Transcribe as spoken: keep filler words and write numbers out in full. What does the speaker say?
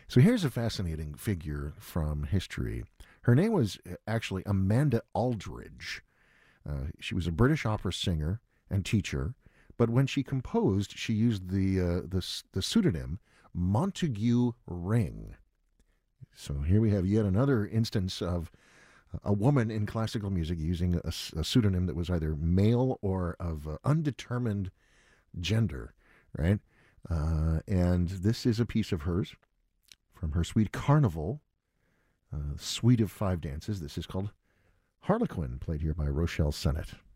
So here's a fascinating figure from history. Her name was uh, actually Amanda Aldridge. Uh, she was a British opera singer and teacher, but when she composed, she used the uh, the, the pseudonym Montague Ring. So here we have yet another instance of a woman in classical music using a, a pseudonym that was either male or of uh, undetermined gender, right? Uh, and this is a piece of hers from her suite Carnival, uh, suite of five dances. This is called Harlequin, played here by Rochelle Sennett.